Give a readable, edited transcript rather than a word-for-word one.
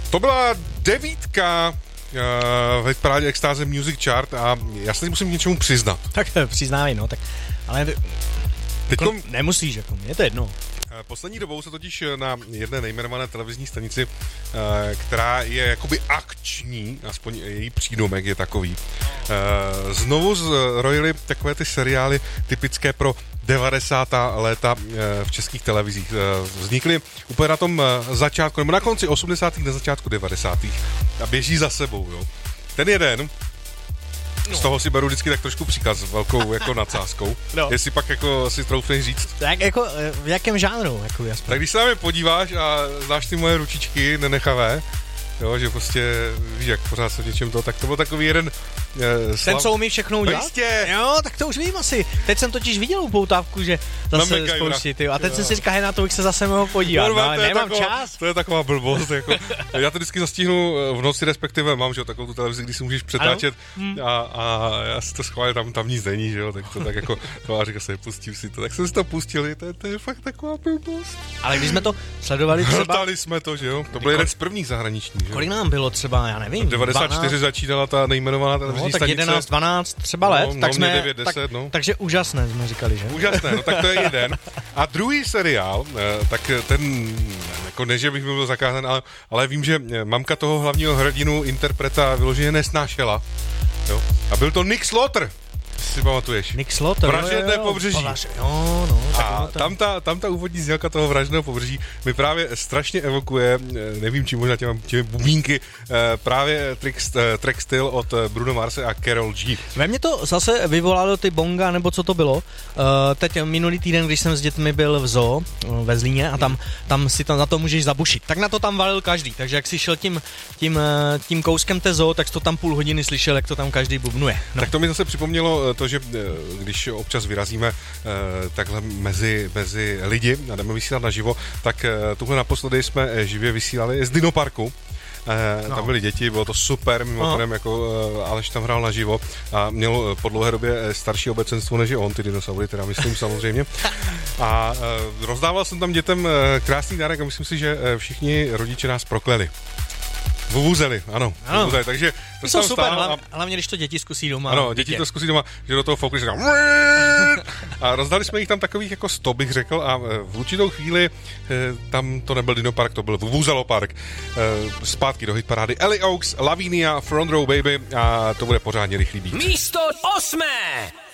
To byla 9 ve parádě Extáze Music Chart a já se teď musím k něčemu přiznat. Tak přiznávej, no, tak, ale jako nemusíš, jako, je to jedno. Poslední dobou se totiž na jedné nejmenované televizní stanici, která je jakoby akční, aspoň její přídomek je takový, znovu zrojili takové ty seriály typické pro 90. léta v českých televizích. Vznikly úplně na tom začátku, nebo na konci 80. na začátku 90. a běží za sebou, jo. Ten jeden, z toho si beru vždycky tak trošku příklad s velkou jako nadsázkou. No. Jestli pak jako si troufneš říct. Tak jako v jakém žánru? Jako tak když se na mě podíváš a znáš ty moje ručičky nenechavé, jo, že prostě víš, jak pořád se v něčem to, tak to byl takový jeden ten, co umí všechno udělat? Jistě. Jo, tak to už vím asi. Teď jsem totiž viděl Upoutávku, že zase spouští, ty. A teď jsem si říkal, hej, na to bych se zase mohl podívat. No, ale nemám čas. To je taková blbost. Jako, já to vždycky zastihnu v noci, respektive mám, že jo, takovou tu televizi, kdy si můžeš přetáčet a já si to schválil, tam nic není, že jo, tak to tak jako, a říkal se, pustím si to. Tak jsem si to pustil, to je fakt taková blbost. Ale když jsme to sledovali třeba... Hltali jsme to, že jo, to byl jeden z prvních zahraničních, že jo. Kolik nám bylo třeba, já nevím. 94 začínala ta nejmenovaná televizní tak stanice. 11, 12 třeba let, tak jsme, 9, 10, no. Takže úžasné jsme říkali, že? Úžasné, no tak to je jeden. A druhý seriál, tak ten, jako ne, že bych byl zakázán, ale vím, že mamka toho hlavního hrdinu, interpreta vyloženě nesnášela. Jo? A byl to Nick Slaughter. Si pamatuješ? Nick Slaughter, Vražedné pobřeží. No, a tam ta úvodní znělka toho Vražedného pobřeží mi právě strašně evokuje, nevím, či možná těmi bubínky, právě track Still od Bruno Marse a Karol G. Ve mně to zase vyvolalo ty bonga, nebo co to bylo. Teď minulý týden, když jsem s dětmi byl v zoo ve Zlíně a tam si to na to můžeš zabušit. Tak na to tam valil každý, takže jak si šel tím kouskem té zoo, tak to tam půl hodiny slyšel, jak to tam každý bubnuje. No. Tak to mi zase připomnělo to, že když občas vyrazíme takhle mezi lidi a jdeme vysílat naživo, tak tuhle naposledy jsme živě vysílali z Dinoparku. Tam byly děti, bylo to super, mimochodem, jako Aleš tam hrál naživo a měl po dlouhé době starší obecenstvo než je on, ty dinosaury, teda myslím samozřejmě. A rozdával jsem tam dětem krásný dárek a myslím si, že všichni rodiče nás prokleli. Vuvuzeli, ano. Vuvuzeli, takže to jsou super, hlavně když to děti zkusí doma. Ano, děti to zkusí doma, že do toho foukli, říkám a rozdali jsme jich tam takových jako 100, bych řekl, a v určitou chvíli tam to nebyl Dinopark, to byl Vuvuzelopark. Zpátky do hitparády Ellie Oaks, Lavinia, Front Row Baby a to bude pořádně rychlý beat. Místo 8.